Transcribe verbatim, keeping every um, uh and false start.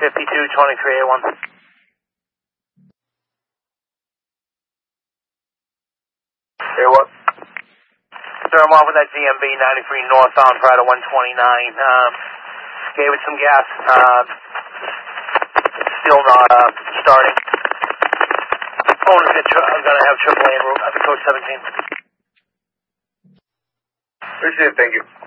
fifty-two twenty-three A one. Hey, what? Sir, I'm off with that Z M B ninety-three northbound Prado one twenty-nine. Um, gave it some gas. Uh, still not uh, starting. Phone is I'm going to have triple A en route. I'm coach seventeen. Appreciate it, thank you.